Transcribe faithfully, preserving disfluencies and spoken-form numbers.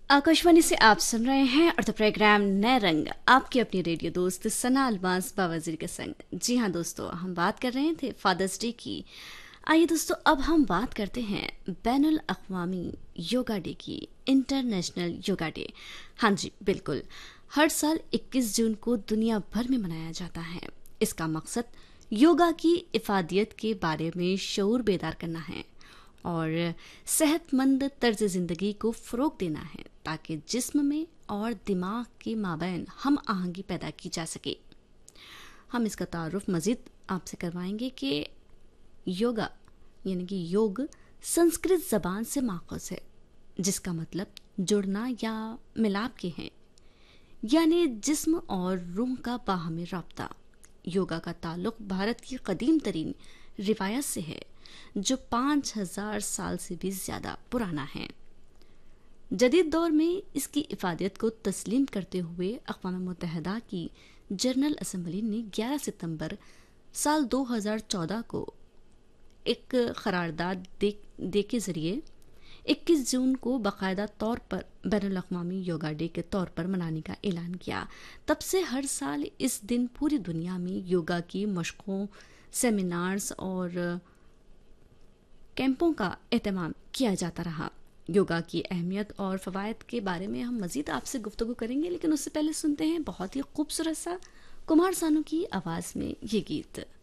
आकाशवाणी से आप सुन रहे हैं अर्थ प्रोग्राम नए रंग, आपकी अपनी रेडियो दोस्त सना अल्मास बावाजीर के संग। जी हाँ दोस्तों, हम बात कर रहे थे फादर्स डे की। आइए दोस्तों, अब हम बात करते हैं बैनुल अक़वामी योगा डे की, इंटरनेशनल योगा डे। हाँ जी बिल्कुल, हर साल इक्कीस जून को दुनिया भर में मनाया जाता है। इसका मकसद योगा की इफादियत के बारे में शऊर बेदार करना है और सेहतमंद तर्ज ज़िंदगी को फ़रोग़ देना है, ताकि जिस्म में और दिमाग के माबैन हम आहंगी पैदा की जा सके। हम इसका तारुफ मज़ीद आपसे करवाएंगे कि योगा यानी कि योग संस्कृत ज़बान से माख़ूज़ है, जिसका मतलब जुड़ना या मिलाप के हैं, यानी जिस्म और रूह का बाहमी राब्ता। योगा का ताल्लुक़ भारत की कदीम तरीन रिवायत से है, जो पाँच हजार साल से भी ज़्यादा पुराना है। जदीद दौर में इसकी इफादियत को तस्लीम करते हुए अक़वाम मुत्तहिदा की जनरल असम्बली ने ग्यारह सितंबर साल दो हज़ार चौदह को एक क़रारदाद दे, दे के ज़रिए इक्कीस जून को बाकायदा तौर पर बैनुल अक़वामी योगा डे के तौर पर मनाने का ऐलान किया। तब से हर साल इस दिन पूरी दुनिया में योगा की मशक़ों, सेमिनार्स और कैंपों का एहतमाम किया जाता रहा। योगा की अहमियत और फ़वाइद के बारे में हम मज़ीद आपसे गुफ्तगू करेंगे, लेकिन उससे पहले सुनते हैं बहुत ही खूबसूरत सा कुमार सानू की आवाज़ में ये गीत।